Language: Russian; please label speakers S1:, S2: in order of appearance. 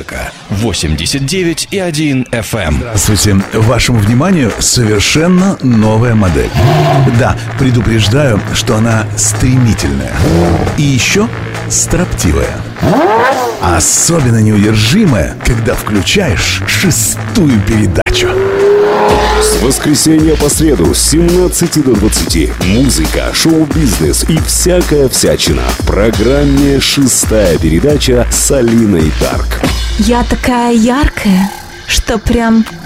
S1: музыка. 89,1 FM.
S2: Здравствуйте. Вашему вниманию совершенно новая модель. Да, предупреждаю, что она стремительная. И еще строптивая. Особенно неудержимая, когда включаешь 6-ю передачу.
S3: С воскресенья по среду с 17 до 20. Музыка, шоу-бизнес и всякая всячина. В программе «6-я передача» с Алиной Дарк.
S4: Я такая яркая, что прям